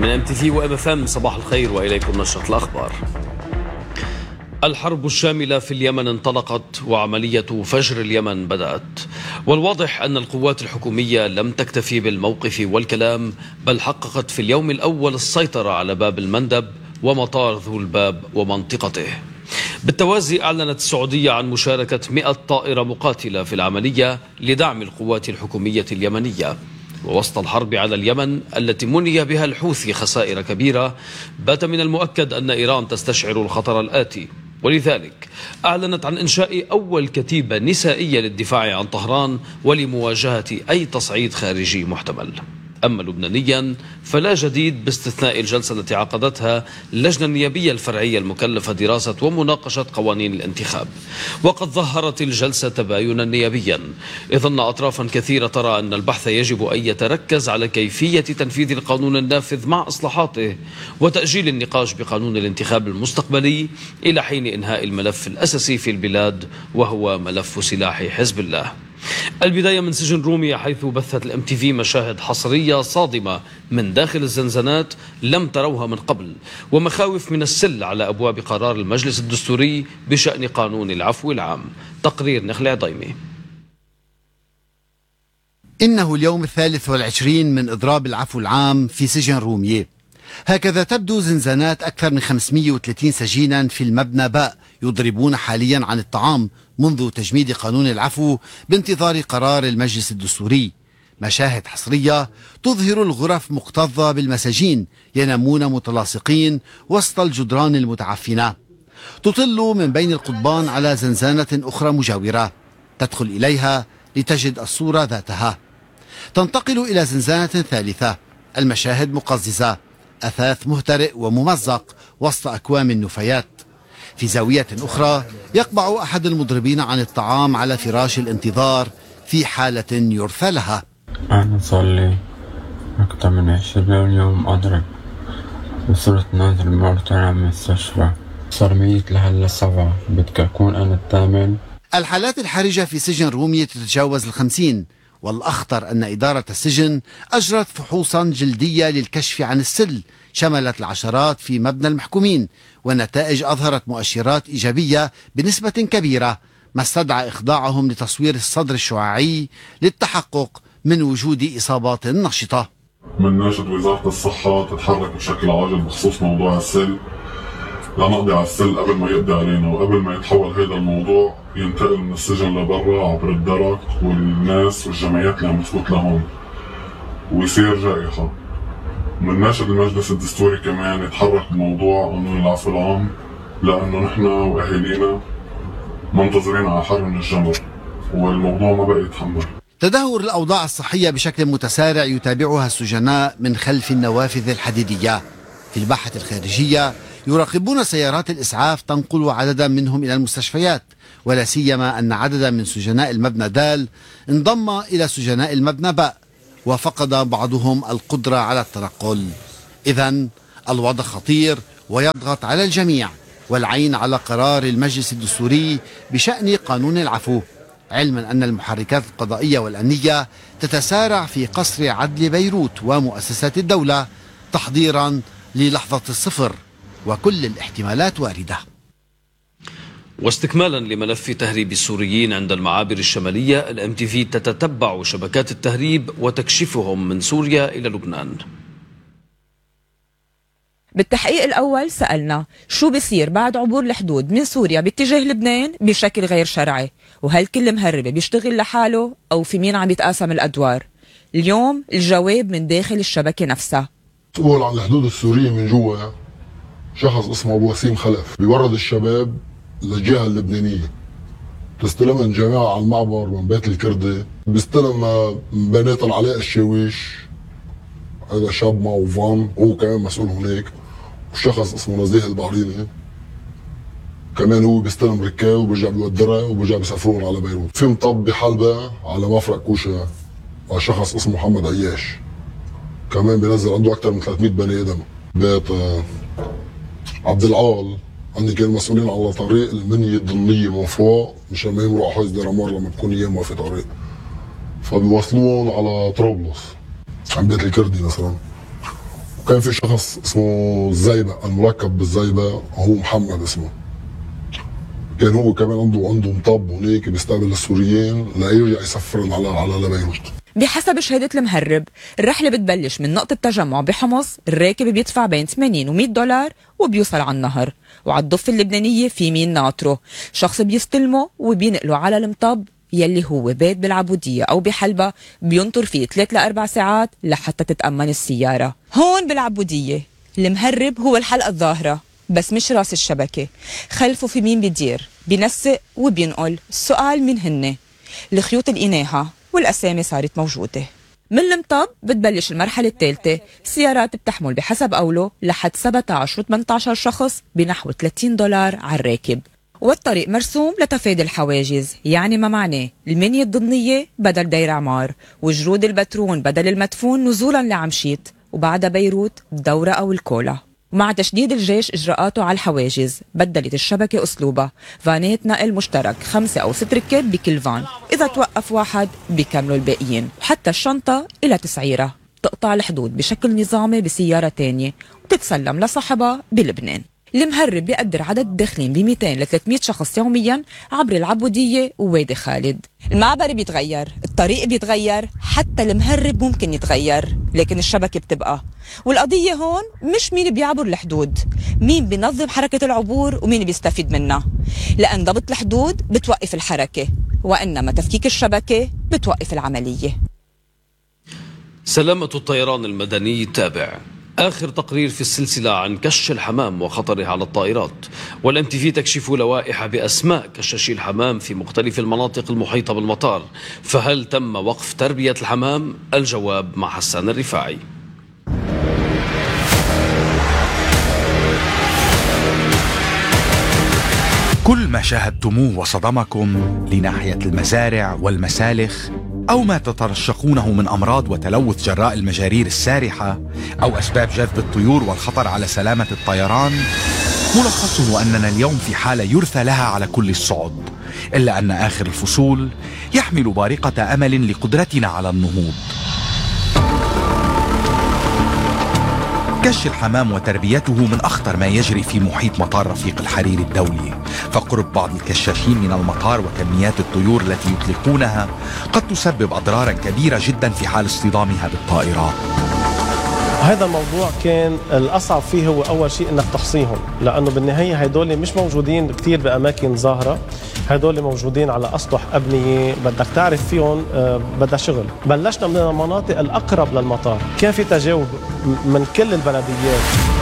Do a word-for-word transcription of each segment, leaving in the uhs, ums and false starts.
من ام تي في وام اف ام، صباح الخير واليكم نشرة الاخبار. الحرب الشاملة في اليمن انطلقت وعملية فجر اليمن بدأت، والواضح أن القوات الحكومية لم تكتفي بالموقف والكلام، بل حققت في اليوم الأول السيطرة على باب المندب ومطار ذو الباب ومنطقته. بالتوازي أعلنت السعودية عن مشاركة مئة طائرة مقاتلة في العملية لدعم القوات الحكومية اليمنية. ووسط الحرب على اليمن التي مني بها الحوثي خسائر كبيرة، بات من المؤكد أن إيران تستشعر الخطر الآتي، ولذلك أعلنت عن إنشاء أول كتيبة نسائية للدفاع عن طهران ولمواجهة أي تصعيد خارجي محتمل. أما لبنانيا فلا جديد باستثناء الجلسة التي عقدتها اللجنة النيابية الفرعية المكلفة دراسة ومناقشة قوانين الانتخاب، وقد ظهرت الجلسة تباينا نيابيا، إذ أن أطرافا كثيرة ترى أن البحث يجب أن يتركز على كيفية تنفيذ القانون النافذ مع إصلاحاته، وتأجيل النقاش بقانون الانتخاب المستقبلي إلى حين إنهاء الملف الأساسي في البلاد وهو ملف سلاح حزب الله. البداية من سجن رومية، حيث بثت الام تي في مشاهد حصرية صادمة من داخل الزنزانات لم تروها من قبل، ومخاوف من السل على أبواب قرار المجلس الدستوري بشأن قانون العفو العام. تقرير نخلة عضيمي. إنه اليوم الثالث والعشرين من إضراب العفو العام في سجن رومية. هكذا تبدو زنزانات أكثر من خمسمئة وثلاثين سجينا في المبنى باء يضربون حاليا عن الطعام منذ تجميد قانون العفو بانتظار قرار المجلس الدستوري. مشاهد حصرية تظهر الغرف مكتظة بالمساجين ينامون متلاصقين وسط الجدران المتعفنة. تطل من بين القضبان على زنزانة أخرى مجاورة، تدخل إليها لتجد الصورة ذاتها. تنتقل إلى زنزانة ثالثة، المشاهد مقززة، أثاث مهترئ وممزق وسط أكوام النفايات. في زاوية أخرى يقبع أحد المضربين عن الطعام على فراش الانتظار في حالة يرثى لها. أنا صار لي أكثر من عشرين يوم أضرب، وصرت نازل مرتين من المستشفى، صار ميت لهلا سبعة، بدك أكون أنا الثامن. الحالات الحرجة في سجن رومية تتجاوز الخمسين، والأخطر أن إدارة السجن أجرت فحوصا جلدية للكشف عن السل شملت العشرات في مبنى المحكومين، والنتائج أظهرت مؤشرات إيجابية بنسبة كبيرة، ما استدعى إخضاعهم لتصوير الصدر الشعاعي للتحقق من وجود إصابات نشطة. من ناشد وزارة الصحة تتحرك بشكل عاجل بخصوص موضوع السل لنقضي على السل قبل ما يقضي علينا، وقبل ما يتحول هذا الموضوع ينتقل من السجن لبرا عبر الدرك والناس والجمعيات اللي عم تفوت لهون ويصير جائحة. من ناشد المجلس الدستوري كمان يتحرك بموضوع قانون العفو العام، لأنه نحن وأهالينا منتظرين على حر من الجمر والموضوع ما بقى يتحمل. تدهور الأوضاع الصحية بشكل متسارع يتابعها السجناء من خلف النوافذ الحديدية. في الباحة الخارجية يراقبون سيارات الإسعاف تنقل عددا منهم إلى المستشفيات، ولا سيما أن عددا من سجناء المبنى دال انضم إلى سجناء المبنى باء، وفقد بعضهم القدرة على التنقل. إذن الوضع خطير ويضغط على الجميع، والعين على قرار المجلس الدستوري بشأن قانون العفو، علما أن المحركات القضائية والأمنية تتسارع في قصر عدل بيروت ومؤسسات الدولة تحضيرا للحظة الصفر، وكل الاحتمالات واردة. واستكمالا لملف تهريب السوريين عند المعابر الشمالية، الام تي في تتتبع شبكات التهريب وتكشفهم من سوريا إلى لبنان. بالتحقيق الأول سألنا شو بيصير بعد عبور الحدود من سوريا باتجاه لبنان بشكل غير شرعي، وهل كل مهرب بيشتغل لحاله أو في مين عم يتقاسم الأدوار؟ اليوم الجواب من داخل الشبكة نفسها. مسؤول عن الحدود السورية من جوا شخص اسمه أبو وسيم خلف، بيورد الشباب للجهة اللبنانية، تستلمهم جماعة على المعبر من بيت الكردي، بيستلم بنات علاء الشاويش، هذا شاب معه فان هو كمان مسؤول هناك، وشخص اسمه نزيه البحريني كمان هو بيستلم ركاب وبرجع بيودرها وبرجع بيسافرون على بيروت. في مطب بحلبة على مفرق كوشة على شخص اسمه محمد عياش، كمان بينزل عنده أكثر من ثلاثمئة بني آدم. بيت عبد العال عندي كانوا مسؤولين على طريق المنية الضمنية من فوق مشان ما يمرقوا حوز درامار لما تكون ايام ما في طريق، فبيوصلون على طرابلس عند بيت الكردي مثلا، كان في شخص اسمه الزيبق الملقب بالزيبق، هو محمد اسمه، كان هو كمان عنده عنده مطب هناك بيستقبل السوريين ليرجع يسفرهم على على لبيروت. بحسب شهادة المهرب، الرحلة بتبلش من نقطة تجمع بحمص، الراكب بيدفع بين ثمانين ومئة دولار وبيوصل على النهر، وعلى الضفة اللبنانية في مين ناطره، شخص بيستلمه وبينقله على المطب يلي هو بيت بالعبودية أو بحلبة، بينطر فيه ثلاث لأربع ساعات لحتى تتأمن السيارة. هون بالعبودية المهرب هو الحلقة الظاهرة، بس مش راس الشبكة، خلفه في مين بيدير، بينسق وبينقل. السؤال مين هن؟ الخيوط الإناها والأسامي صارت موجودة. من المطب بتبلش المرحلة الثالثة، السيارات بتحمل بحسب قوله لحد سبعة عشر و ثمانية عشر شخص بنحو ثلاثين دولار على الراكب، والطريق مرسوم لتفادي الحواجز، يعني ما معناه المنية الضمنية بدل دير عمار، وجرود البترون بدل المدفون نزولا لعمشيت، وبعدها بيروت الدورة أو الكولا. ومع تشديد الجيش إجراءاته على الحواجز بدلت الشبكة أسلوبها، فانات نقل مشترك خمسة أو ست ركاب بكل فان، إذا توقف واحد بيكملوا الباقيين، وحتى الشنطة إلى تسعيرة، تقطع الحدود بشكل نظامي بسيارة تانية وتتسلم لصاحبها بلبنان. المهرب بيقدر عدد الداخلين ب مئتين ل ثلاثمئة شخص يوميا عبر العبودية ووادي خالد. المعبر بيتغير، الطريق بيتغير، حتى المهرب ممكن يتغير، لكن الشبكة بتبقى. والقضية هون مش مين بيعبر الحدود، مين بينظم حركة العبور ومين بيستفيد منها، لأن ضبط الحدود بتوقف الحركة، وإنما تفكيك الشبكة بتوقف العملية. سلامة الطيران المدني تابع. آخر تقرير في السلسلة عن كش الحمام وخطره على الطائرات، والام تي في تكشف لوائح بأسماء كشاشي الحمام في مختلف المناطق المحيطة بالمطار. فهل تم وقف تربية الحمام؟ الجواب مع حسان الرفاعي. كل ما شاهدتموه وصدمكم لناحية المزارع والمسالخ، أو ما تترشقونه من أمراض وتلوث جراء المجارير السارحة، أو أسباب جذب الطيور والخطر على سلامة الطيران، ملخصه أننا اليوم في حالة يرثى لها على كل الصعد، إلا أن آخر الفصول يحمل بارقة أمل لقدرتنا على النهوض. كش الحمام وتربيته من أخطر ما يجري في محيط مطار رفيق الحريري الدولي، فقرب بعض الكشاشين من المطار وكميات الطيور التي يطلقونها قد تسبب أضرارا كبيرة جدا في حال اصطدامها بالطائرات. هذا الموضوع كان الأصعب فيه هو أول شيء إنك تحصيهم، لأنه بالنهاية هيدول مش موجودين كتير بأماكن ظاهرة، هيدول موجودين على أسطح أبنية بدك تعرف فيهم بدها شغل. بلشنا من المناطق الأقرب للمطار، كان في تجاوب من كل البلديات،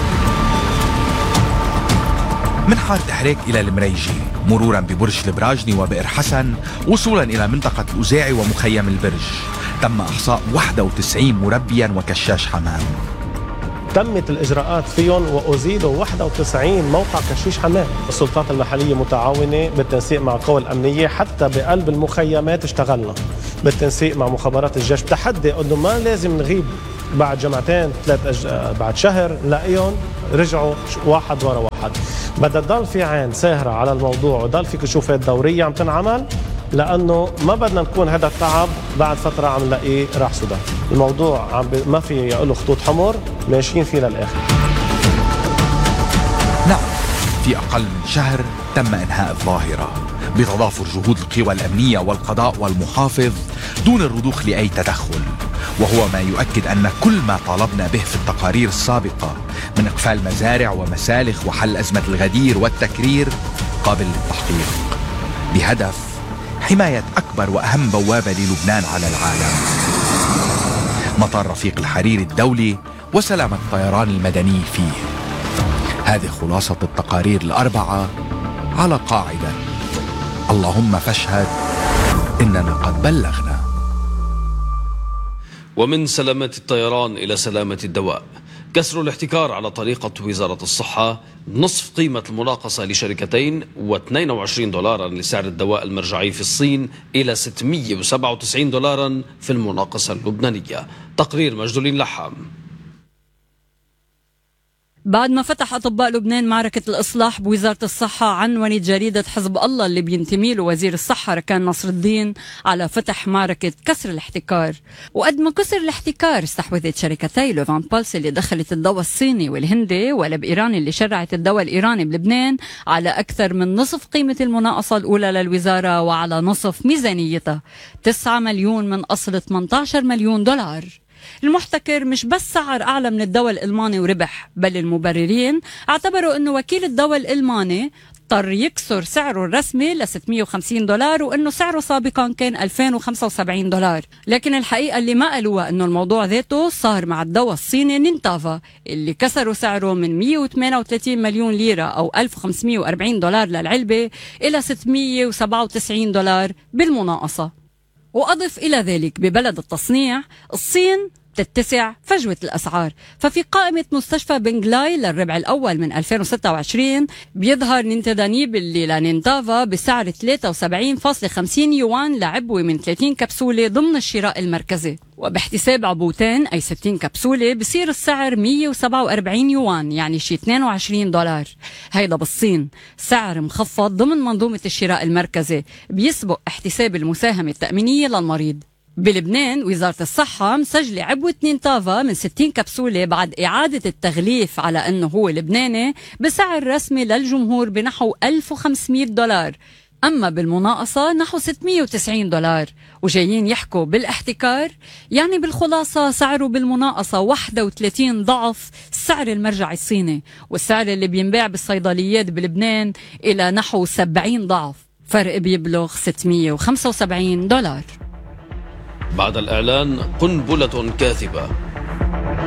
من حارة حريك إلى المريجي، مرورا ببرج البراجني وبئر حسن، وصولا إلى منطقة الأزاعي ومخيم البرج، تم إحصاء واحد وتسعين مربيا وكشاش حمام. تمت الإجراءات فيهم وأزيلوا واحد وتسعين موقع كشيش حمام. السلطات المحلية متعاونة بالتنسيق مع القوى الأمنية، حتى بقلب المخيمات اشتغلنا بالتنسيق مع مخابرات الجيش، بتحدي أنه ما لازم نغيب بعد جمعتين ثلاث أج... بعد شهر نلاقيهم رجعوا واحد ورا واحد. بدها تضل في عين ساهرة على الموضوع وضل في كشوفات دورية عم تنعمل، لأنه ما بدنا نكون هذا التعب بعد فترة عم نلاقيه راح سودان. الموضوع عم ب... ما في يقولوا خطوط حمر، ماشيين فيه للآخر. نعم، في أقل من شهر تم إنهاء الظاهرة بتضافر جهود القوى الأمنية والقضاء والمحافظ دون الرضوخ لأي تدخل، وهو ما يؤكد أن كل ما طالبنا به في التقارير السابقة من إقفال مزارع ومسالخ وحل أزمة الغدير والتكرير قابل للتحقيق، بهدف حماية أكبر وأهم بوابة للبنان على العالم، مطار رفيق الحريري الدولي وسلامة الطيران المدني فيه. هذه خلاصة التقارير الأربعة على قاعدة اللهم فاشهد إننا قد بلغنا. ومن سلامة الطيران إلى سلامة الدواء، كسر الاحتكار على طريقة وزارة الصحة، نصف قيمة المناقصة لشركتين واثنين وعشرين دولارا لسعر الدواء المرجعي في الصين إلى ستمئة وسبعة وتسعين دولارا في المناقصة اللبنانية. تقرير مجدولين لحام. بعد ما فتح أطباء لبنان معركة الإصلاح بوزارة الصحة، عنونت جريدة حزب الله اللي بينتمي له وزير الصحة ركان نصر الدين على فتح معركة كسر الاحتكار. وقد ما كسر الاحتكار، استحوذت شركتي لوفان بالس اللي دخلت الدواء الصيني والهندي ولب إيراني اللي شرعت الدواء الإيراني بلبنان على أكثر من نصف قيمة المناقصة الأولى للوزارة وعلى نصف ميزانيتها، تسعة مليون من أصل ثمانية عشر مليون دولار. المحتكر مش بس سعر أعلى من الدواء الألماني وربح، بل المبررين اعتبروا أنه وكيل الدواء الألماني اضطر يكسر سعره الرسمي ل ستمئة وخمسين دولار، وأنه سعره سابقا كان ألفين وخمسة وسبعين دولار. لكن الحقيقة اللي ما قالوها أنه الموضوع ذاته صار مع الدواء الصيني نينتافا اللي كسروا سعره من مئة وثمانية وثلاثين مليون ليرة أو ألف وخمسمئة وأربعين دولار للعلبة إلى ستمئة وسبعة وتسعين دولار بالمناقصة. وأضف إلى ذلك ببلد التصنيع الصين تتسع فجوة الأسعار، ففي قائمة مستشفى بنغلاي للربع الأول من ألفين وستة وعشرين بيظهر نينتادانيب اللي لنينتافا بسعر ثلاثة وسبعين فاصلة خمسين يوان لعبوة من ثلاثين كبسولة ضمن الشراء المركزي، وباحتساب عبوتين أي ستين كبسولة بصير السعر مئة وسبعة وأربعين يوان، يعني شي اثنين وعشرين دولار. هيدا بالصين سعر مخفض ضمن منظومة الشراء المركزي بيسبق احتساب المساهمة التأمينية للمريض. بلبنان وزارة الصحة مسجلة عبوة نينتافا من ستين كبسولة بعد إعادة التغليف على أنه هو لبناني بسعر رسمي للجمهور بنحو ألف وخمسمئة دولار، أما بالمناقصة نحو ستمئة وتسعين دولار. وجايين يحكوا بالاحتكار، يعني بالخلاصة سعره بالمناقصة واحد وثلاثين ضعف السعر المرجعي الصيني، والسعر اللي بينباع بالصيدليات بلبنان إلى نحو سبعين ضعف، فرق بيبلغ ستمئة وخمسة وسبعين دولار. بعد الإعلان قنبلة كاذبة.